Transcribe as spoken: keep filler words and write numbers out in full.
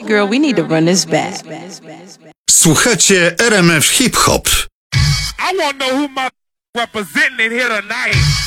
Girl, we need to run this back. Słuchacie R M F Hip Hop. I want to know who my representing here tonight.